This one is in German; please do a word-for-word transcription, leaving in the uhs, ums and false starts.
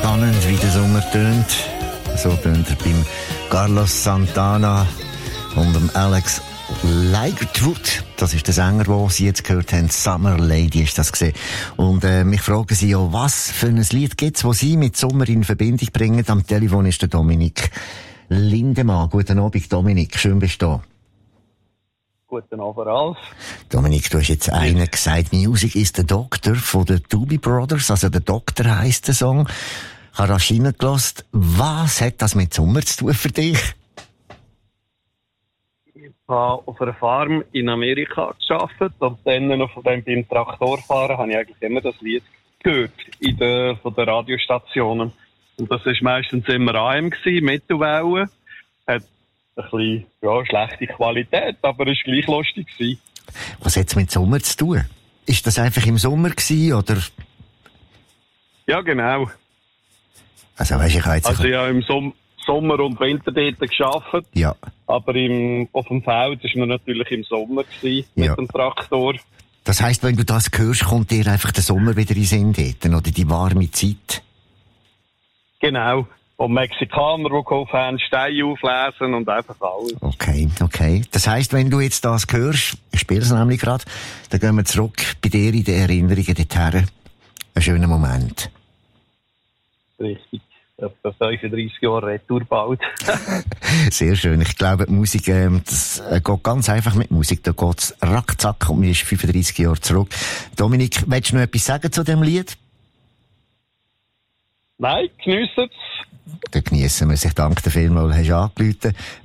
Spannend, wie der Sommer tönt. So tönt er beim Carlos Santana und dem Alex Lightwood. Das ist der Sänger, den Sie jetzt gehört haben. Summer Lady ist das gesehen. Und äh, mich fragen Sie ja, was für ein Lied gibt es, das Sie mit Sommer in Verbindung bringen? Am Telefon ist der Dominik Lindemann. Guten Abend, Dominik. Schön bist du da. Guten Abend, Ralf. Dominik, du hast jetzt einen gesagt, Music is the Doctor von den Doobie Brothers, also der Doktor heisst der Song. Ich habe rasch reingelassen. Was hat das mit Sommer zu tun für dich? Ich habe auf einer Farm in Amerika gearbeitet und dann noch von dem beim Traktorfahren habe ich eigentlich immer das Lied gehört in der, von den Radiostationen. Und das war meistens immer A M gewesen, Mittelwellen. Hat ein bisschen, ja, schlechte Qualität, aber es war gleich lustig gewesen. Was hat es mit Sommer zu tun? Ist das einfach im Sommer gewesen, oder? Ja, genau. Also, weißt, ich habe jetzt also, ich habe im Som- Sommer und Winter dort gearbeitet. Ja. Aber im, auf dem Feld war man natürlich im Sommer gewesen, Ja. mit dem Traktor. Das heisst, wenn du das hörst, kommt dir einfach der Sommer wieder in den Sinn dort, oder die warme Zeit? Genau. Und Mexikaner, die geholfen haben, Steine auflesen und einfach alles. Okay, okay. Das heisst, wenn du jetzt das hörst, ich spiele es nämlich gerade, dann gehen wir zurück bei dir in den Erinnerungen dorthin. Ein schöner Moment. Richtig. Etwa fünfunddreissig Jahre Retour bald. Sehr schön. Ich glaube, die Musik, ähm, das äh, geht ganz einfach mit Musik. Da geht's rackzack und man ist fünfunddreissig Jahre zurück. Dominik, willst du noch etwas sagen zu dem Lied? Nein, geniessen es. Dann geniessen wir es. Ich danke dir vielmals, hast du angerufen.